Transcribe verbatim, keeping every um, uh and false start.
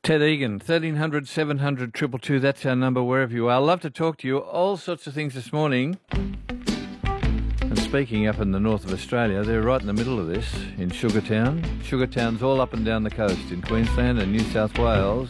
Ted Egan, thirteen hundred, seven hundred, two two two, that's our number wherever you are. Love to talk to you. All sorts of things this morning. And speaking up in the north of Australia, they're right in the middle of this in Sugartown. Sugartown's all up and down the coast in Queensland and New South Wales.